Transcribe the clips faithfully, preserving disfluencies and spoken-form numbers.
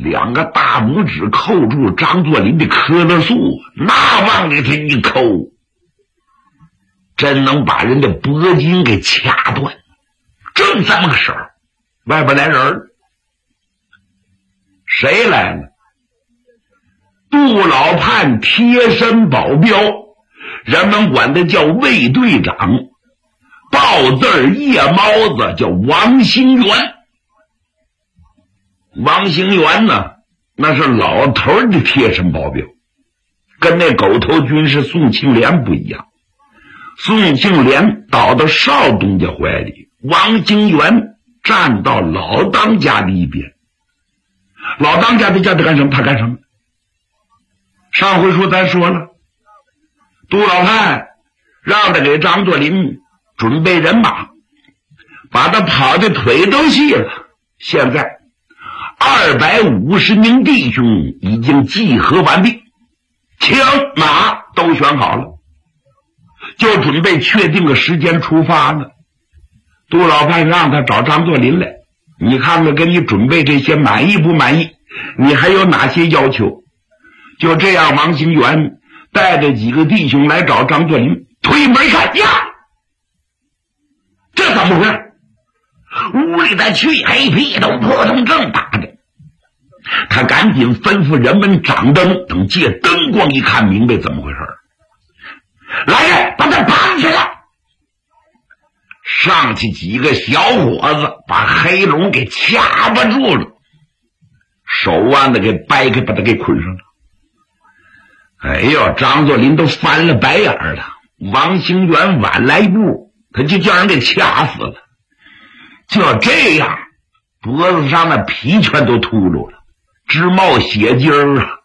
两个大拇指扣住张作霖的可乐素，那往里头一扣，真能把人的脖颈给掐断。正这么个时候，外边来人了。谁来了？杜老判贴身保镖，人们管他叫卫队长，豹字夜猫子，叫王兴元。王兴元呢，那是老头的贴身保镖，跟那狗头军师宋庆龄不一样。宋庆龄倒到少东家怀里，王兴元站到老当家的一边。老当家的叫他干什么他干什么。上回书咱说了，杜老汉让他给张作霖准备人马，把他跑的腿都细了。现在二百五十名弟兄已经集合完毕，枪马都选好了，就准备确定个时间出发了。杜老汉让他找张作霖来，你看看跟你准备这些满意不满意，你还有哪些要求。就这样，王兴元带着几个弟兄来找张作霖，推门一看呀，这怎么回事？屋里的黢黑屁都扑通正打着。他赶紧吩咐人们掌灯，等借灯光一看明白怎么回事。来人，把他绑起来！上去几个小伙子把黑龙给掐不住了，手腕子给掰开，把他给捆上了。哎呦，张作霖都翻了白眼了。王兴元晚来一步，他就叫人给掐死了。就这样，脖子上的皮全都秃噜了，直冒血筋儿啊！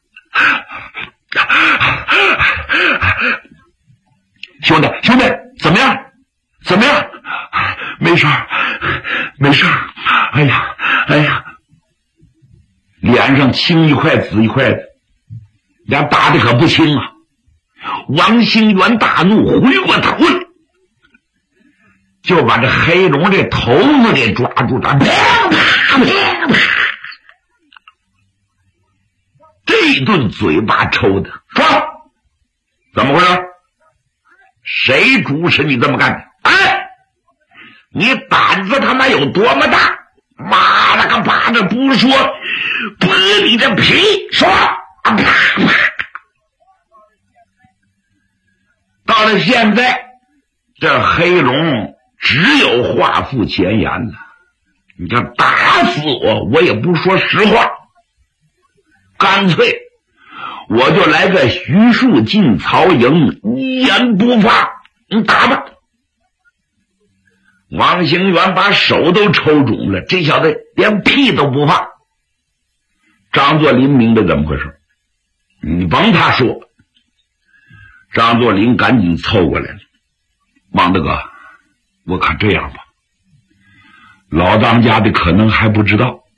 兄弟，兄弟，怎么样？怎么样？没事儿，没事儿。哎呀，哎呀，脸上青一块紫一块的，俩打的可不轻啊！王兴元大怒，回过头来，就把这黑龙这头子给抓住了，啪啪啪啪，这顿嘴巴抽的，说怎么回事？谁主使你这么干的？哎，你胆子他妈有多么大？妈了个巴子不说，剥你的皮！说，啪啪。到了现在，这黑龙只有话付前言了。你这打死我，我也不说实话，干脆我就来个徐庶进曹营，一言不发，你打吧。王兴元把手都抽肿了，这小子连屁都不放。张作霖明白怎么回事，你甭他说。张作霖赶紧凑过来了，王大哥，我看这样吧，老当家的可能还不知道，